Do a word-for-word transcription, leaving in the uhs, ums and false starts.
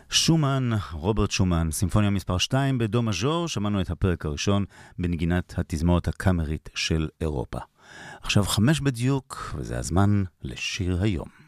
שומן, רוברט שומן, סימפוניה מספר שתיים בדו מז'ור, שמענו את הפרק הראשון בנגינת התזמורת הקאמרית של אירופה. עכשיו חמש בדיוק, וזה הזמן לשיר היום.